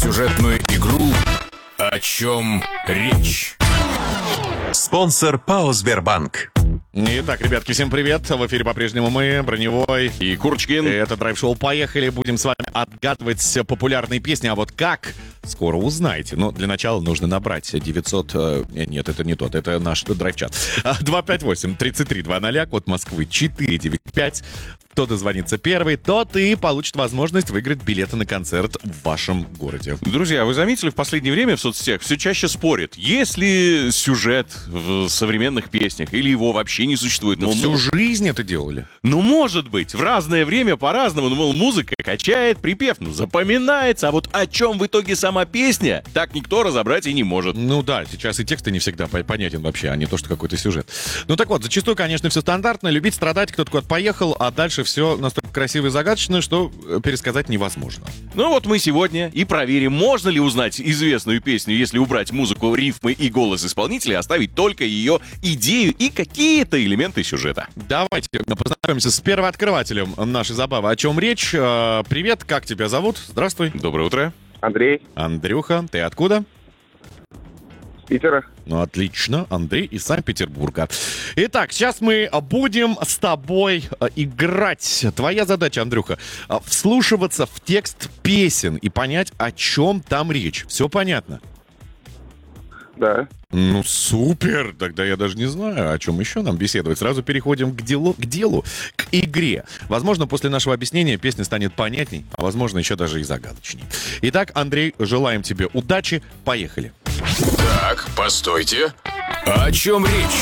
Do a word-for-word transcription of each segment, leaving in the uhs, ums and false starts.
остросюжетную игру «О чем речь?». Спонсор ПАО «Сбербанк». Итак, ребятки, всем привет. В эфире по-прежнему мы, Броневой и Курочкин. Это драйв-шоу «Поехали». Будем с вами отгадывать популярные песни. А вот как? Скоро узнаете. Но для начала нужно набрать девятьсот... Э, нет, это не тот, это наш драйв-чат. два пять восемь тридцать три двадцать, код Москвы четыре девять пять. Кто дозвонится первый, тот и получит возможность выиграть билеты на концерт в вашем городе. Друзья, вы заметили, в последнее время в соцсетях все чаще спорят, есть ли сюжет в современных песнях, или его вообще не существует. Но всю жизнь это делали. Ну, может быть, в разное время по-разному. Ну, мол, музыка качает, припев, ну, запоминается, а вот о чем в итоге сама песня, так никто разобрать и не может. Ну да, сейчас и тексты не всегда понятен вообще, а не то, что какой-то сюжет. Ну так вот, зачастую, конечно, все стандартно. Любить, страдать, кто-то куда-то поехал, а дальше все настолько красиво и загадочно, что пересказать невозможно. Ну вот мы сегодня и проверим, можно ли узнать известную песню, если убрать музыку, рифмы и голос исполнителя, и оставить только ее идею и какие-то элементы сюжета. Давайте познакомимся с первооткрывателем нашей забавы. О чем речь? Привет, как тебя зовут? Здравствуй. Доброе утро. Андрей. Андрюха, ты откуда? Питера. Ну, отлично. Андрей из Санкт-Петербурга. Итак, сейчас мы будем с тобой играть. Твоя задача, Андрюха, вслушиваться в текст песен и понять, о чем там речь. Все понятно? Да. Ну, супер! Тогда я даже не знаю, о чем еще нам беседовать. Сразу переходим к делу, к делу, к игре. Возможно, после нашего объяснения песня станет понятней, а возможно, еще даже и загадочней. Итак, Андрей, желаем тебе удачи. Поехали. Так, постойте. О чем речь?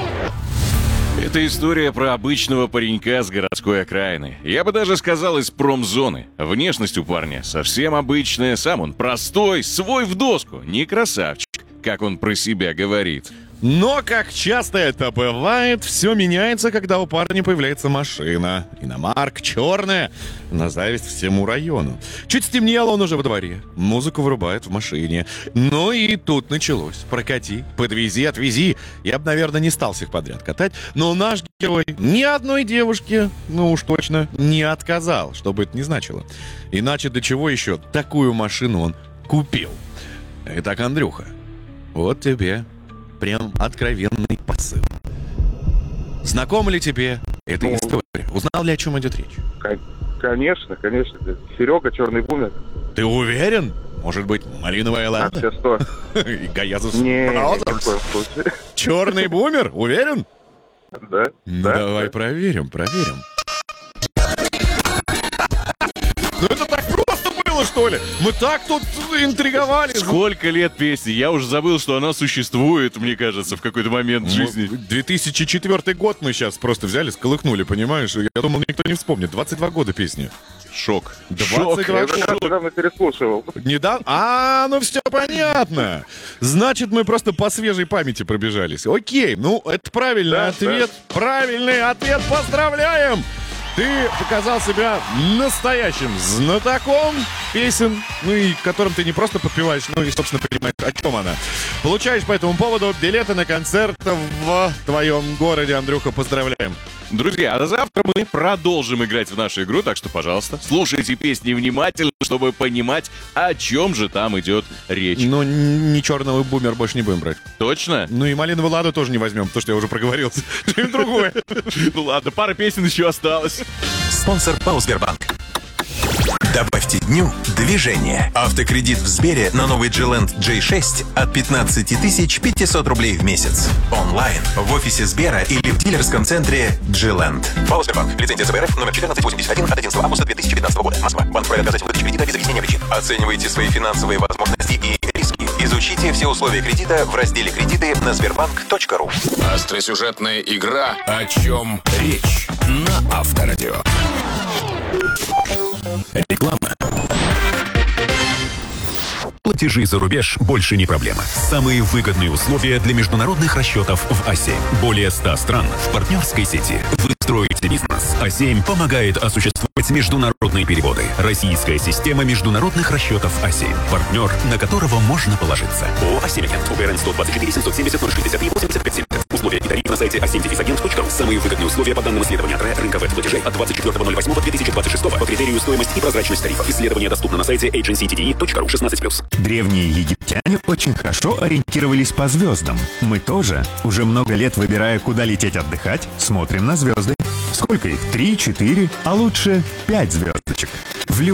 Это история про обычного паренька с городской окраины. Я бы даже сказал, из промзоны. Внешность у парня совсем обычная, сам он простой, свой в доску, не красавчик, как он про себя говорит. Но, как часто это бывает, все меняется, когда у парня появляется машина. Иномарка черная, на зависть всему району. Чуть стемнело, он уже во дворе. Музыку вырубает в машине. Ну и тут началось. Прокати, подвези, отвези. Я бы, наверное, не стал всех подряд катать. Но наш герой ни одной девушке, ну уж точно, не отказал, что бы это ни значило. Иначе до чего еще такую машину он купил? Итак, Андрюха, вот тебе... прям откровенный посыл. Знакома ли тебе эта ну, история? Узнал ли, о чем идет речь? Конечно, конечно. Серега, черный бумер. Ты уверен? Может быть, малиновая лада? А, все сто. И Гаязов Не, Brothers? Черный бумер? Уверен? Да. Давай проверим, проверим. Ну это так просто было, что ли? Мы так тут интриговали. Сколько лет песни? Я уже забыл, что она существует, мне кажется, в какой-то момент жизни. две тысячи четвёртый год мы сейчас просто взяли, сколыхнули, понимаешь? Я думал, никто не вспомнит. двадцать два года песни. Шок. двадцать два года. Я недавно переслушивал. Недавно? А, ну все понятно. Значит, мы просто по свежей памяти пробежались. Окей, ну это правильный да, ответ. Да. Правильный ответ. Поздравляем! Ты показал себя настоящим знатоком песен, ну и которым ты не просто подпеваешь, ну и, собственно, понимаешь, о чем она. Получаешь по этому поводу билеты на концерт в твоем городе, Андрюха, поздравляем. Друзья, а завтра мы продолжим играть в нашу игру, так что, пожалуйста, слушайте песни внимательно, чтобы понимать, о чем же там идет речь. Ну, не черного бумер больше не будем брать. Точно? Ну и малиновую ладу тоже не возьмем, потому что я уже проговорился. Что-нибудь другое. Ну ладно, пара песен еще осталось. Спонсор ПАО «Сбербанк». Добавьте дню движение. Автокредит в Сбере на новый Джи-Ленд джей шесть от пятнадцать тысяч пятьсот рублей в месяц. Онлайн, в офисе Сбера или в дилерском центре Джи-Ленд. ПАО «Сбербанк». Лицензия ЦБРФ номер четырнадцать восемьдесят один от одиннадцатого августа две тысячи пятнадцатого года. Москва. Банк вправе отказать в выдаче кредита без объяснения причин. Оценивайте свои финансовые возможности и риски. Изучите все условия кредита в разделе «Кредиты» на сбербанк точка ру. Остросюжетная игра «О чем речь?» на Авторадио. Реклама. Платежи за рубеж больше не проблема. Самые выгодные условия для международных расчетов в а семь. Более ста стран в партнерской сети. Вы строите бизнес. а семь помогает осуществлять международные переводы. Российская система международных расчетов а семь. Партнер, на которого можно положиться. ООО «а семь Агент». УГРН сто двадцать четыре семьсот семьдесят ноль шестьдесят три восемьдесят пять семьдесят. Условия и тарифы на сайте асемь агент точка ру. Самые выгодные условия по данным исследования от РЭ рынка веб-платежей от двадцать четвёртого ноль восьмого две тысячи двадцать шестого по критерию стоимость и прозрачность тарифов. Исследование доступно на сайте эйдженси ти ди и точка ру шестнадцать плюс. Древние египтяне очень хорошо ориентировались по звездам. Мы тоже. Уже много лет, выбирая, куда лететь отдыхать, смотрим на звезды. Сколько их? Три, четыре, а лучше пять звездочек. В